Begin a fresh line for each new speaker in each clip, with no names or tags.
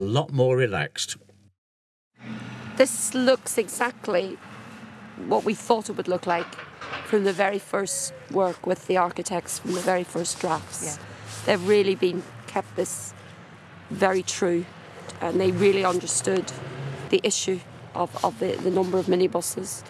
A lot more relaxed.
This looks exactly what we thought it would look like from the very first work with the architects, from the very first drafts. Yeah. They've really kept this very true, and they really understood the issue of the number of minibuses.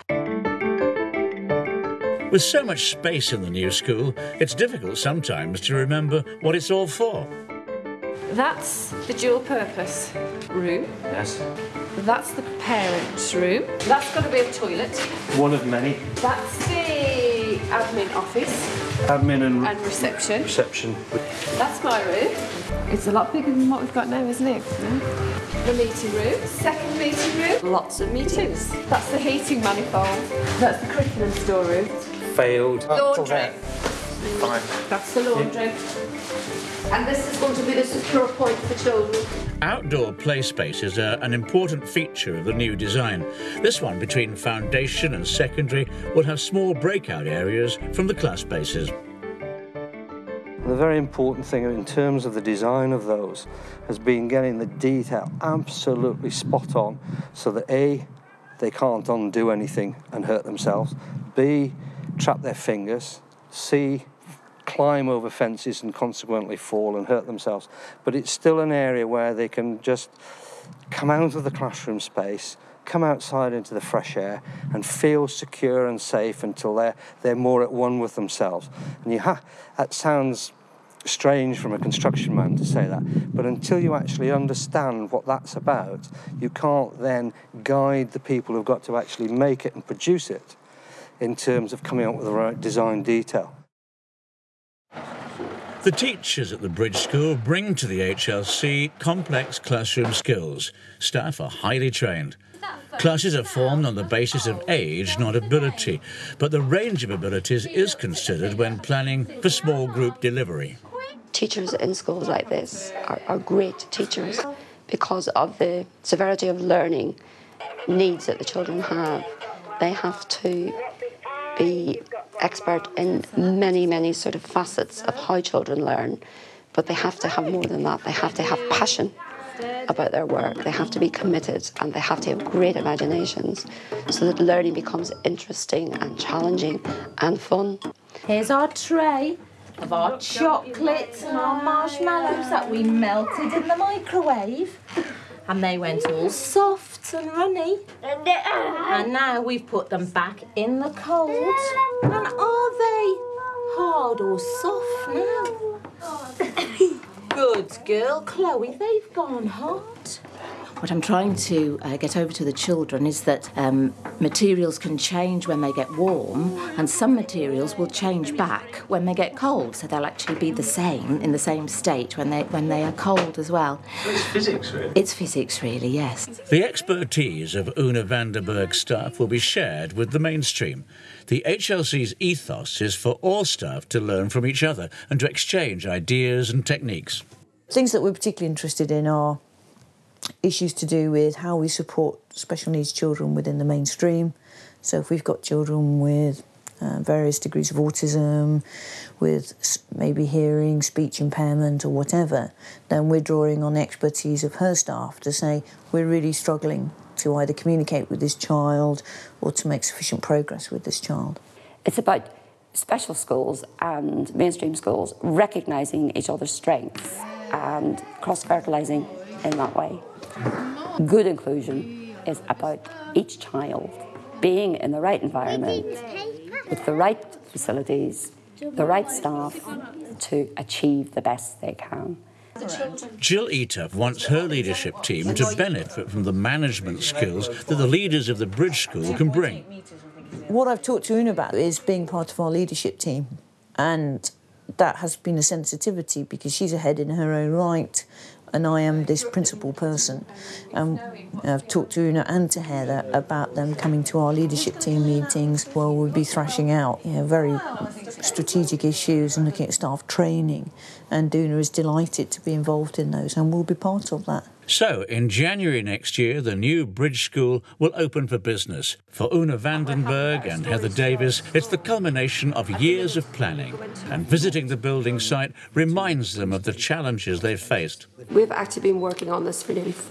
With so much space in the new school, it's difficult sometimes to remember what it's all for.
That's the dual purpose room.
Yes.
That's the parents' room. That's got to be a toilet.
One of many.
That's the admin office.
Admin
and reception.
Reception.
That's my room. It's a lot bigger than what we've got now, isn't it? The meeting room, second meeting room.
Lots of meetings.
That's the heating manifold. That's the curriculum storeroom.
Failed.
Laundry.
Fine.
That's the laundry. Yeah. And this is going to be the secure point for children.
Outdoor play spaces are an important feature of the new design. This one, between foundation and secondary, will have small breakout areas from the class spaces.
The very important thing in terms of the design of those has been getting the detail absolutely spot on, so that A, they can't undo anything and hurt themselves, B, trap their fingers, C, climb over fences and consequently fall and hurt themselves. But it's still an area where they can just come out of the classroom space, come outside into the fresh air and feel secure and safe until they're more at one with themselves. And that sounds strange from a construction man to say that, but until you actually understand what that's about, you can't then guide the people who've got to actually make it and produce it in terms of coming up with the right design detail.
The teachers at the Bridge School bring to the HLC complex classroom skills. Staff are highly trained. Classes are formed on the basis of age, not ability, but the range of abilities is considered when planning for small group delivery.
Teachers in schools like this are great teachers because of the severity of learning needs that the children have. They have to be expert in many, many sort of facets of how children learn, but they have to have more than that. They have to have passion about their work. They have to be committed, and they have to have great imaginations so that learning becomes interesting and challenging and fun.
Here's our tray of our chocolates and our marshmallows that we melted in the microwave. And they went all soft and runny. And now we've put them back in the cold. And are they hard or soft now? Good girl, Chloe, they've gone hot.
What I'm trying to get over to the children is that materials can change when they get warm, and some materials will change back when they get cold, so they'll actually be the same, in the same state when they are cold as well.
It's physics, really?
It's physics, really, yes.
The expertise of Una Vanderberg's staff will be shared with the mainstream. The HLC's ethos is for all staff to learn from each other and to exchange ideas and techniques.
Things that we're particularly interested in are issues to do with how we support special needs children within the mainstream. So if we've got children with various degrees of autism, with maybe hearing, speech impairment or whatever, then we're drawing on the expertise of her staff to say we're really struggling to either communicate with this child or to make sufficient progress with this child.
It's about special schools and mainstream schools recognising each other's strengths and cross-fertilising in that way. Good inclusion is about each child being in the right environment, with the right facilities, the right staff to achieve the best they can.
Jill Eater wants her leadership team to benefit from the management skills that the leaders of the Bridge School can bring.
What I've talked to Una about is being part of our leadership team, and that has been a sensitivity because she's a head in her own right and I am this principal person. I've talked to Una and to Heather about them coming to our leadership team meetings where we'll be thrashing out very strategic issues and looking at staff training And Duna is delighted to be involved in those and will be part of that.
So, in January next year, the new Bridge School will open for business. For Una Vandenberg and Heather Davis, it's the culmination of years of planning. And visiting the building site reminds them of the challenges they've faced.
We've actually been working on this for nearly